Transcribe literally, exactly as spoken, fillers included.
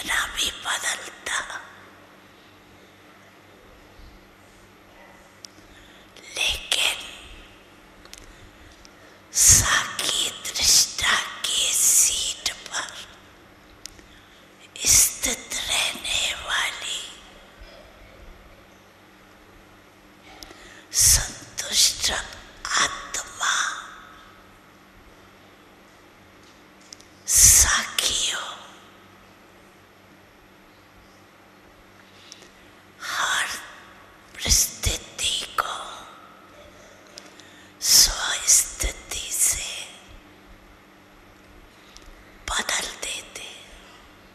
देखना भी बदलता, लेकिन साकी दृष्टा की सीट पर स्थित रहने वाली संतुष्ट आत्मा साखियों हर